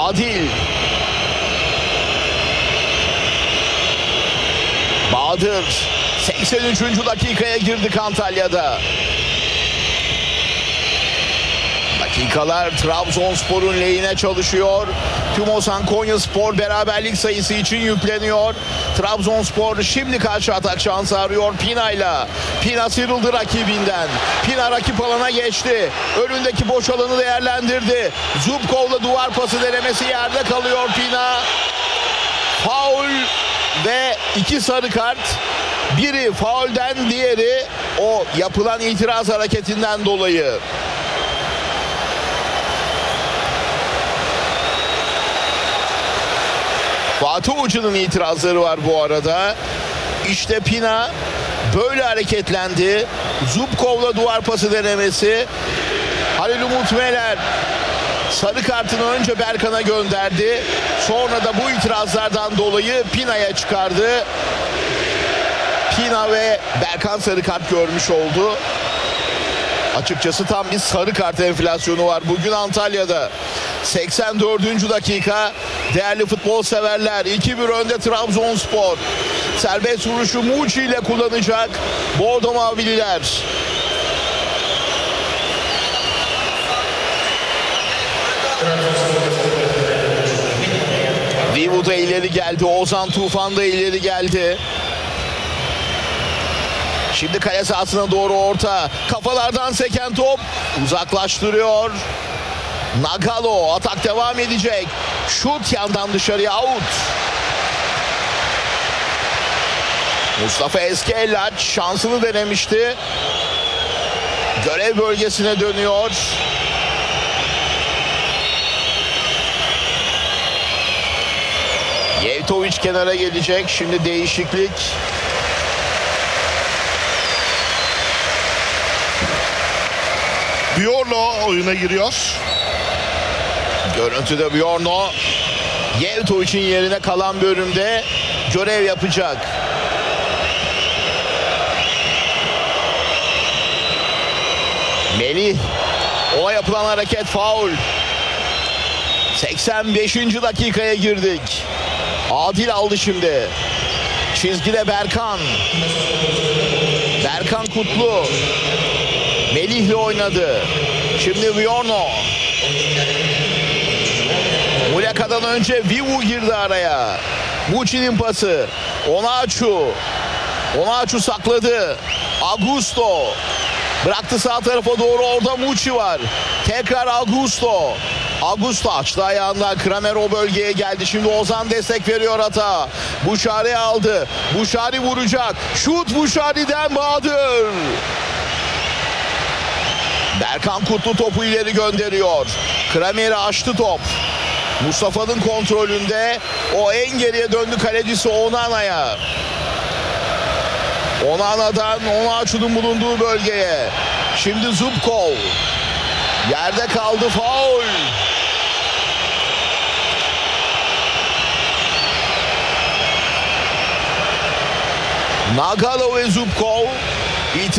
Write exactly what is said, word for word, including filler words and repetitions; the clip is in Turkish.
Adil. Bahadır. seksen üçüncü dakikaya girdik Antalya'da. Dakikalar Trabzonspor'un lehine çalışıyor. Tümosan Konyaspor beraberlik sayısı için yükleniyor. Trabzonspor şimdi karşı atak şansı arıyor Pina'yla. Pina sıyrıldı rakibinden. Pina rakip alana geçti. Önündeki boş alanı değerlendirdi. Zubkov'la duvar pası denemesi, yerde kalıyor Pina. Faul ve iki sarı kart. Biri faulden, diğeri o yapılan itiraz hareketinden dolayı. Fatih Hoca'nın itirazları var bu arada. İşte Pina böyle hareketlendi. Zubkov'la duvar pası denemesi. Halil Umut Meler sarı kartını önce Berkan'a gönderdi. Sonra da bu itirazlardan dolayı Pina'ya çıkardı. Pina ve Berkan sarı kart görmüş oldu. Açıkçası tam bir sarı kart enflasyonu var bugün Antalya'da. seksen dördüncü dakika. Değerli futbol severler, iki bir önde Trabzonspor. Serbest vuruşu Muçi ile kullanacak Bordo Mavililer. Vivu da ileri geldi. Ozan Tufan da ileri geldi. Şimdi kale sahasına doğru orta. Kafalardan seken top uzaklaştırıyor. Nagalo, atak devam edecek. Şut yandan dışarıya, out. Mustafa Eskellaç şansını denemişti. Görev bölgesine dönüyor. Yevtoviç kenara gelecek. Şimdi değişiklik. Bjorno oyuna giriyor. Görüntüde Bjorno Yevtoviç'in yerine kalan bölümde görev yapacak. Melih, o yapılan hareket faul. seksen beşinci dakikaya girdik. Adil aldı şimdi. Çizgide Berkan. Berkan Kutlu. Melih'le oynadı. Şimdi Bjorno. Muleka'dan önce Vivu girdi araya. Muçi'nin pası. Onaçu. Onaçu sakladı. Augusto. Bıraktı sağ tarafa doğru, orada Muçi var. Tekrar Augusto. Augusto açtı ayağından. Kramer o bölgeye geldi. Şimdi Ozan destek veriyor ata. Buşari aldı. Buşari vuracak. Şut Buşari'den, Bahadır. Berkan Kutlu topu ileri gönderiyor. Kramer'i açtı top. Mustafa'nın kontrolünde. O en geriye döndü kalecisi Onana'ya. Onana'dan Onaçu'nun bulunduğu bölgeye. Şimdi Zubkov. Yerde kaldı, faul. Nagalo ve Zubkov